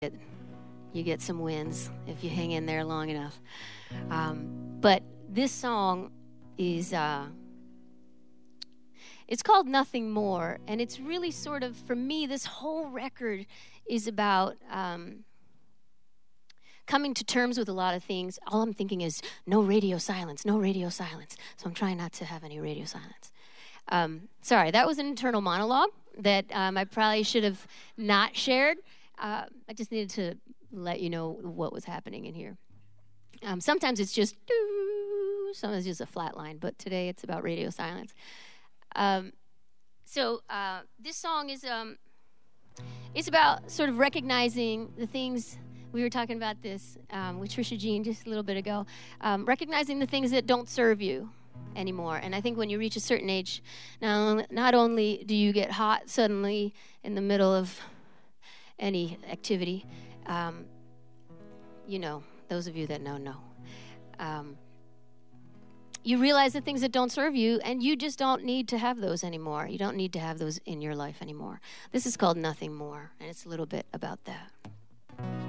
you get some wins if you hang in there long enough. But this song is, it's called Nothing More, and it's really sort of, for me, this whole record is about coming to terms with a lot of things. All I'm thinking is no radio silence, no radio silence. So I'm trying not to have any radio silence. Sorry, that was an internal monologue that I probably should have not shared. I just needed to let you know what was happening in here. Sometimes it's just, sometimes it's just a flat line, but today it's about radio silence. So this song is, it's about sort of recognizing the things, we were talking about this with Trisha Jean just a little bit ago, recognizing the things that don't serve you anymore. And I think when you reach a certain age, not only do you get hot suddenly in the middle of any activity, you know, those of you that know. You realize the things that don't serve you, and you just don't need to have those anymore. You don't need to have those in your life anymore. This is called Nothing More, and it's a little bit about that.